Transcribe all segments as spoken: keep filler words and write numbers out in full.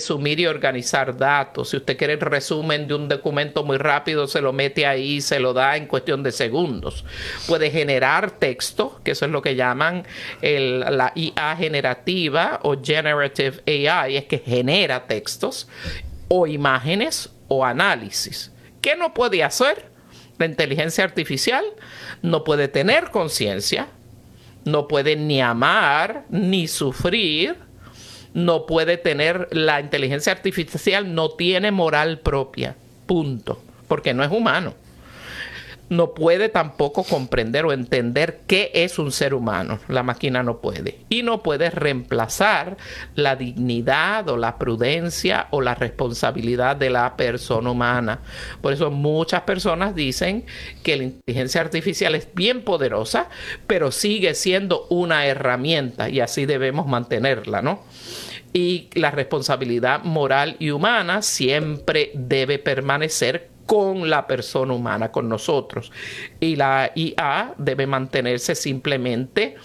resumir y organizar datos. Si usted quiere el resumen de un documento muy rápido, se lo mete ahí, se lo da en cuestión de segundos. Puede generar texto, que eso es lo que llaman el, la I A generativa o Generative A I, es que genera textos o imágenes o análisis. ¿Qué no puede hacer? La inteligencia artificial no puede tener conciencia, no puede ni amar, ni sufrir, no puede tener, la inteligencia artificial no tiene moral propia, punto, porque no es humano. No puede tampoco comprender o entender qué es un ser humano. La máquina no puede. Y no puede reemplazar la dignidad o la prudencia o la responsabilidad de la persona humana. Por eso muchas personas dicen que la inteligencia artificial es bien poderosa, pero sigue siendo una herramienta y así debemos mantenerla, ¿no? Y la responsabilidad moral y humana siempre debe permanecer con la persona humana, con nosotros. Y la I A debe mantenerse simplemente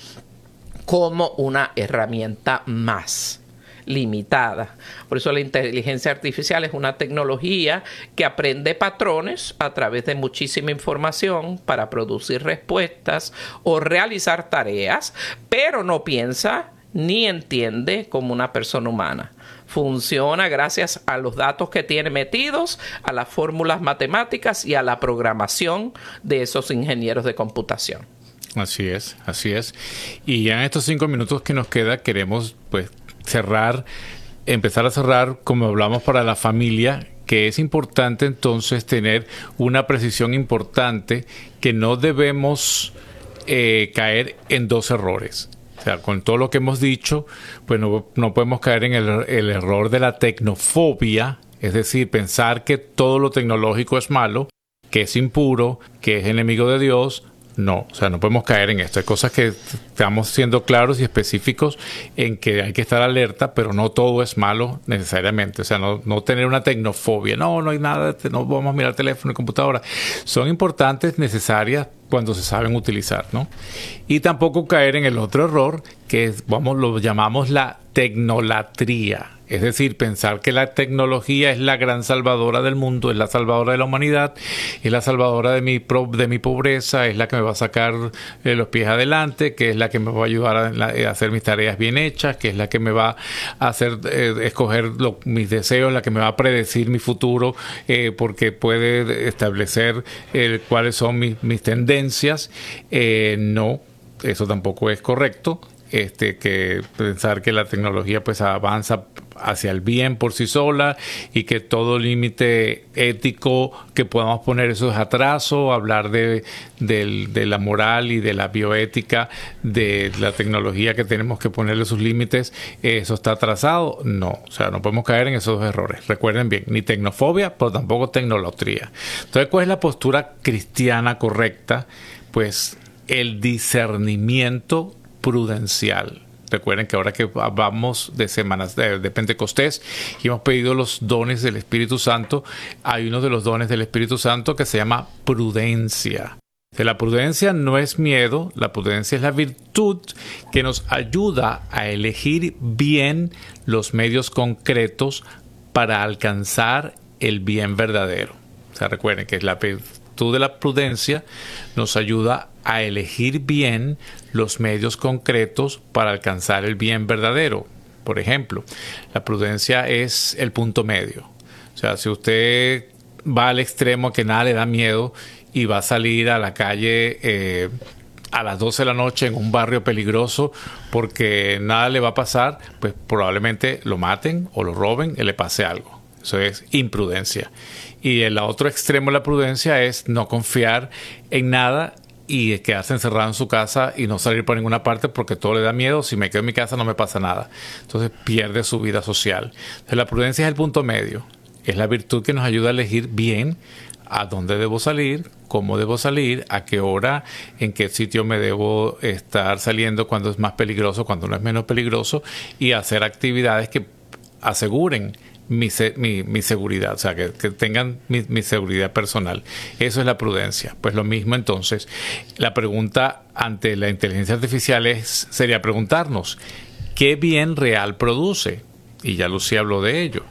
como una herramienta más limitada. Por eso la inteligencia artificial es una tecnología que aprende patrones a través de muchísima información para producir respuestas o realizar tareas, pero no piensa ni entiende como una persona humana. Funciona gracias a los datos que tiene metidos, a las fórmulas matemáticas y a la programación de esos ingenieros de computación. Así es, así es. Y ya en estos cinco minutos que nos queda, queremos pues cerrar, empezar a cerrar, como hablamos, para la familia, que es importante entonces tener una precisión importante, que no debemos eh, caer en dos errores. O sea, con todo lo que hemos dicho, pues no, no podemos caer en el, el error de la tecnofobia, es decir, pensar que todo lo tecnológico es malo, que es impuro, que es enemigo de Dios. No, o sea, no podemos caer en esto. Hay cosas que estamos siendo claros y específicos en que hay que estar alerta, pero no todo es malo necesariamente. O sea, no, no tener una tecnofobia. No, no hay nada, no vamos a mirar teléfono y computadora. Son importantes, necesarias, cuando se saben utilizar, ¿no? Y tampoco caer en el otro error, que es, vamos, lo llamamos la tecnolatría. Es decir, pensar que la tecnología es la gran salvadora del mundo, es la salvadora de la humanidad, es la salvadora de mi, pro, de mi pobreza, es la que me va a sacar eh, los pies adelante, que es la que me va a ayudar a, a hacer mis tareas bien hechas, que es la que me va a hacer eh, escoger lo, mis deseos, la que me va a predecir mi futuro, eh, porque puede establecer eh, cuáles son mis, mis tendencias. Eh, no, eso tampoco es correcto. Este, que pensar que la tecnología pues avanza hacia el bien por sí sola y que todo límite ético que podamos poner eso es atraso, hablar de, de, de la moral y de la bioética de la tecnología, que tenemos que ponerle sus límites, eso está atrasado. No, o sea, no podemos caer en esos dos errores. Recuerden bien, ni tecnofobia, pero tampoco tecnolatría. Entonces, ¿cuál es la postura cristiana correcta? Pues el discernimiento prudencial. Recuerden que ahora que vamos de semanas de, de Pentecostés y hemos pedido los dones del Espíritu Santo, hay uno de los dones del Espíritu Santo que se llama prudencia. La prudencia no es miedo, la prudencia es la virtud que nos ayuda a elegir bien los medios concretos para alcanzar el bien verdadero. O sea, recuerden que la virtud de la prudencia nos ayuda a elegir bien los medios concretos para alcanzar el bien verdadero. Por ejemplo, la prudencia es el punto medio. O sea, si usted va al extremo que nada le da miedo y va a salir a la calle eh, a las doce de la noche en un barrio peligroso porque nada le va a pasar, pues probablemente lo maten o lo roben y le pase algo. Eso es imprudencia. Y el otro extremo de la prudencia es no confiar en nada y quedarse encerrado en su casa y no salir por ninguna parte porque todo le da miedo. Si me quedo en mi casa no me pasa nada. Entonces pierde su vida social. Entonces la prudencia es el punto medio. Es la virtud que nos ayuda a elegir bien a dónde debo salir, cómo debo salir, a qué hora, en qué sitio me debo estar saliendo, cuando es más peligroso, cuando no es menos peligroso, y hacer actividades que aseguren Mi, mi, mi seguridad, o sea, que, que tengan mi, mi seguridad personal. Eso es la prudencia. Pues lo mismo entonces, la pregunta ante la inteligencia artificial es, sería preguntarnos, ¿qué bien real produce? Y ya Lucía habló de ello.